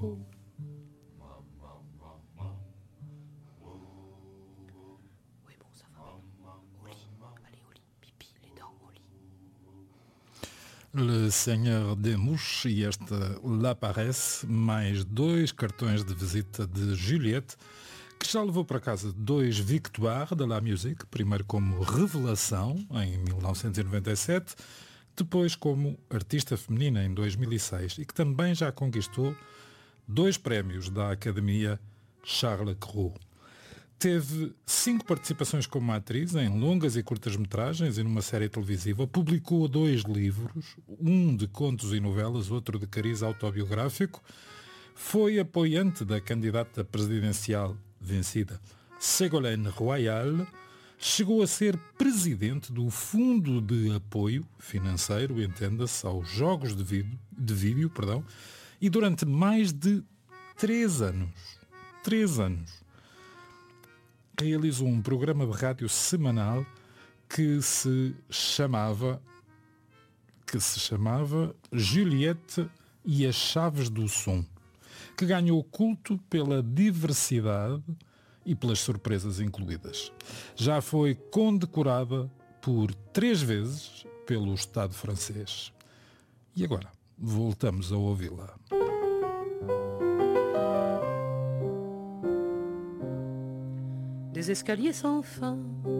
Oui, bon, ça va. Au lit. Allez, au lit. Pipi, les dents, au lit. Le Seigneur des Mouches e este La Paresse, mais 2 cartões de visita de Juliette, que já levou para casa 2 Victoires de la Musique, primeiro como revelação em 1997, depois como artista feminina em 2006 e que também já conquistou 2 prémios da Academia Charles Cros. Teve 5 participações como atriz em longas e curtas metragens e numa série televisiva. Publicou 2 livros, um de contos e novelas, outro de cariz autobiográfico. Foi apoiante da candidata presidencial vencida Ségolène Royal. Chegou a ser presidente do Fundo de Apoio Financeiro, entenda-se, aos Jogos de Vídeo, e durante mais de 3 anos, realizou um programa de rádio semanal que se chamava Juliette e as Chaves do Som, que ganhou culto pela diversidade e pelas surpresas incluídas. Já foi condecorada por 3 vezes pelo Estado francês. E agora, voltamos a ouvi-la. Des escaliers sans fin